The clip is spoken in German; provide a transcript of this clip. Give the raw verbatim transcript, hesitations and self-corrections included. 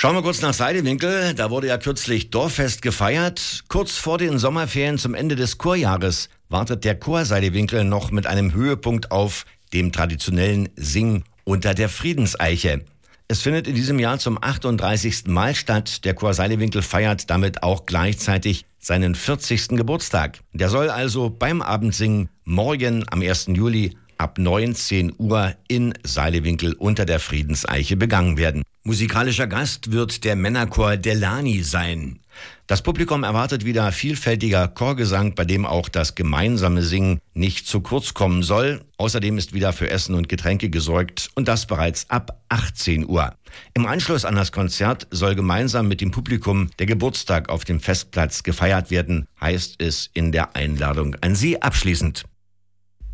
Schauen wir kurz nach Seidewinkel. Da wurde ja kürzlich Dorffest gefeiert. Kurz vor den Sommerferien zum Ende des Chorjahres wartet der Chor Seidewinkel noch mit einem Höhepunkt auf, dem traditionellen Singen unter der Friedenseiche. Es findet in diesem Jahr zum achtunddreißigsten Mal statt. Der Chor Seidewinkel feiert damit auch gleichzeitig seinen vierzigsten Geburtstag. Der soll also beim Abendsingen morgen am ersten Juli ab neunzehn Uhr in Seidewinkel unter der Friedenseiche begangen werden. Musikalischer Gast wird der Männerchor Delani sein. Das Publikum erwartet wieder vielfältiger Chorgesang, bei dem auch das gemeinsame Singen nicht zu kurz kommen soll. Außerdem ist wieder für Essen und Getränke gesorgt und das bereits ab achtzehn Uhr. Im Anschluss an das Konzert soll gemeinsam mit dem Publikum der Geburtstag auf dem Festplatz gefeiert werden, heißt es in der Einladung an Sie abschließend.